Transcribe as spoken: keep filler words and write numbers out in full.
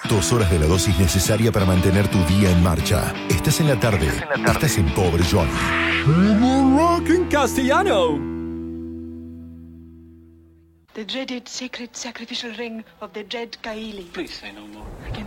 Dos horas de la dosis necesaria para mantener tu día en marcha. Estás en la tarde. Estás en, la tarde. Estás en Pobre Johnny. Rock en castellano. The dreaded sacred sacrificial ring of the dread Kaili. Please say no more. I can